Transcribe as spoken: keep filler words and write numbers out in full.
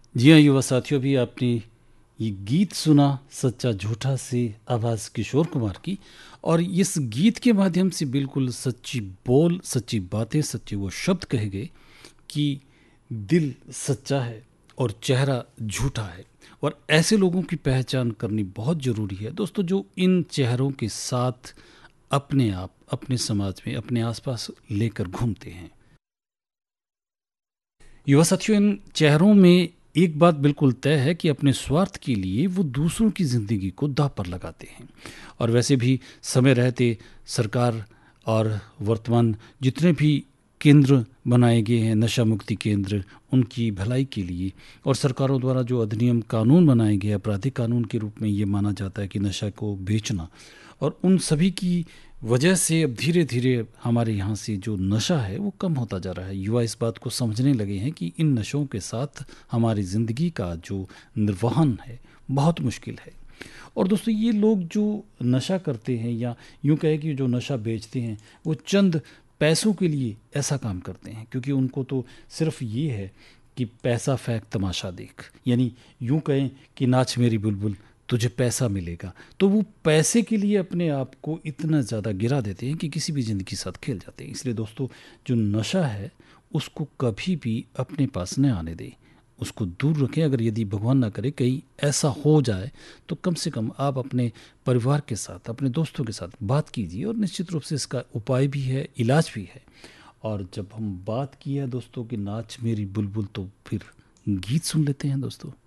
जी हाँ युवा साथियों, भी आपने ये गीत सुना सच्चा झूठा से आवाज़ किशोर कुमार की। और इस गीत के माध्यम से बिल्कुल सच्ची बोल, सच्ची बातें, सच्चे वो शब्द कहे गए कि दिल सच्चा है और चेहरा झूठा है। और ऐसे लोगों की पहचान करनी बहुत ज़रूरी है दोस्तों, जो इन चेहरों के साथ अपने आप, अपने समाज में, अपने आसपास लेकर घूमते हैं। युवा साथियों, इन चेहरों में एक बात बिल्कुल तय है कि अपने स्वार्थ के लिए वो दूसरों की ज़िंदगी को दांव पर लगाते हैं। और वैसे भी समय रहते सरकार और वर्तमान जितने भी केंद्र बनाए गए हैं, नशा मुक्ति केंद्र, उनकी भलाई के लिए, और सरकारों द्वारा जो अधिनियम कानून बनाए गए आपराधिक कानून के रूप में ये माना जाता है कि नशा को बेचना, और उन सभी की वजह से अब धीरे धीरे हमारे यहाँ से जो नशा है वो कम होता जा रहा है। युवा इस बात को समझने लगे हैं कि इन नशों के साथ हमारी ज़िंदगी का जो निर्वहन है बहुत मुश्किल है। और दोस्तों, ये लोग जो नशा करते हैं, या यूँ कहे कि जो नशा बेचते हैं, वो चंद पैसों के लिए ऐसा काम करते हैं, क्योंकि उनको तो सिर्फ ये है कि पैसा फेंक तमाशा देख, यानी यूँ कहें कि नाच मेरी बुलबुल तुझे पैसा मिलेगा। तो वो पैसे के लिए अपने आप को इतना ज़्यादा गिरा देते हैं कि किसी भी ज़िंदगी के साथ खेल जाते हैं। इसलिए दोस्तों, जो नशा है उसको कभी भी अपने पास न आने दें, उसको दूर रखें। अगर यदि भगवान ना करे कहीं ऐसा हो जाए, तो कम से कम आप अपने परिवार के साथ, अपने दोस्तों के साथ बात कीजिए, और निश्चित रूप से इसका उपाय भी है, इलाज भी है। और जब हम बात की है दोस्तों कि नाच मेरी बुलबुल, तो फिर गीत सुन लेते हैं दोस्तों।